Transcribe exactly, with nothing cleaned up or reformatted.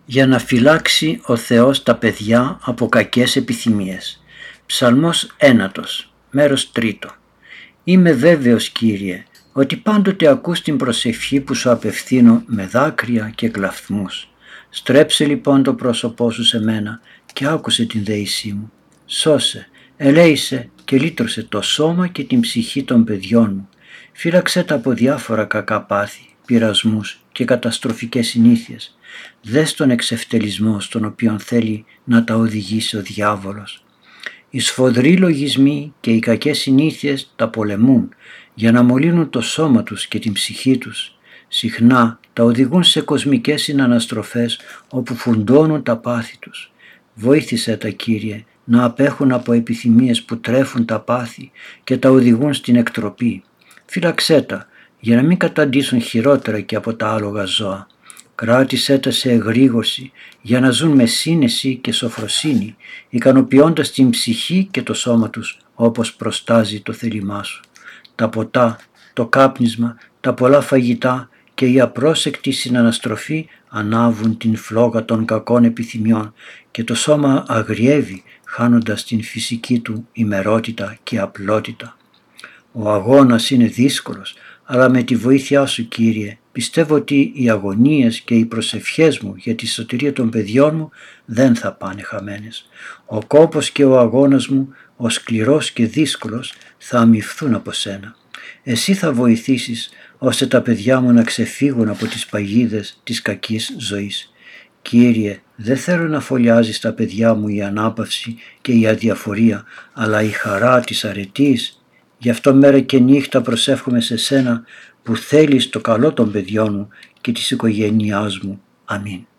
για να φυλάξει ο Θεός τα παιδιά από κακές επιθυμίες. Ψαλμός ένατος, μέρος τρίτο. Είμαι βέβαιος, Κύριε, ότι πάντοτε ακούς την προσευχή που σου απευθύνω με δάκρυα και κλαφθμούς. Στρέψε λοιπόν το πρόσωπό σου σε μένα και άκουσε την δεήσή μου. Σώσε, ελέησε και λύτρωσε το σώμα και την ψυχή των παιδιών μου. Φύλαξέ τα από διάφορα κακά πάθη, πειρασμούς και καταστροφικές συνήθειες. Δες τον εξευτελισμό στον οποίο θέλει να τα οδηγήσει ο διάβολος. Οι σφοδροί λογισμοί και οι κακές συνήθειες τα πολεμούν για να μολύνουν το σώμα τους και την ψυχή τους. Συχνά τα οδηγούν σε κοσμικές συναναστροφές όπου φουντώνουν τα πάθη τους. Βοήθησέ τα, Κύριε, να απέχουν από επιθυμίες που τρέφουν τα πάθη και τα οδηγούν στην εκτροπή. Φύλαξέ τα για να μην καταντήσουν χειρότερα και από τα άλογα ζώα. Κράτησέ τα σε εγρήγορση για να ζουν με σύνεση και σοφροσύνη, ικανοποιώντας την ψυχή και το σώμα τους όπως προστάζει το θέλημά σου. Τα ποτά, το κάπνισμα, τα πολλά φαγητά και η απρόσεκτη συναναστροφή ανάβουν την φλόγα των κακών επιθυμιών και το σώμα αγριεύει χάνοντας την φυσική του ημερότητα και απλότητα. Ο αγώνας είναι δύσκολος, αλλά με τη βοήθειά σου, Κύριε, πιστεύω ότι οι αγωνίες και οι προσευχές μου για τη σωτηρία των παιδιών μου δεν θα πάνε χαμένες. Ο κόπος και ο αγώνας μου, ο σκληρός και δύσκολος, θα αμοιφθούν από σένα. Εσύ θα βοηθήσεις ώστε τα παιδιά μου να ξεφύγουν από τις παγίδες της κακής ζωής. Κύριε, δεν θέλω να φωλιάζει τα παιδιά μου η ανάπαυση και η αδιαφορία, αλλά η χαρά της αρετής. Γι' αυτό μέρα και νύχτα προσεύχομαι σε σένα που θέλεις το καλό των παιδιών μου και της οικογένειάς μου. Αμήν.